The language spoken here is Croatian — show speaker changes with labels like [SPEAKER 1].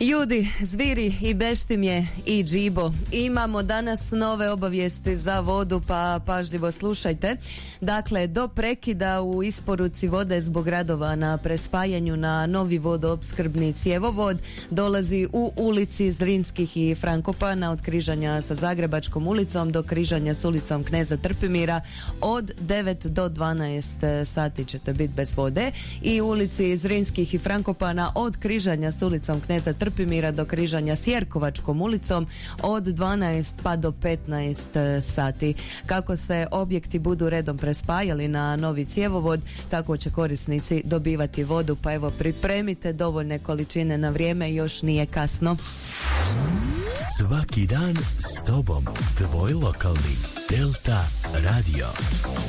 [SPEAKER 1] Ljudi, zviri i beštimje i džibo. Imamo danas nove obavijesti za vodu, pa pažljivo slušajte. Dakle, do prekida u isporuci vode zbog radova na prespajanju na novi vodoopskrbni cjevovod dolazi u ulici Zrinskih i Frankopana od križanja sa Zagrebačkom ulicom do križanja s ulicom Kneza Trpimira. Od 9 do 12 sati ćete biti bez vode, i ulici Zrinskih i Frankopana od križanja s ulicom Kneza Trpimira do križanja s Jerkovačkom ulicom od 12 pa do 15 sati. Kako se objekti budu redom prespajali na novi cjevovod, tako će korisnici dobivati vodu, pa evo pripremite dovoljne količine na vrijeme, još nije kasno.
[SPEAKER 2] Svaki dan s tobom, tvoj lokalni Delta Radio.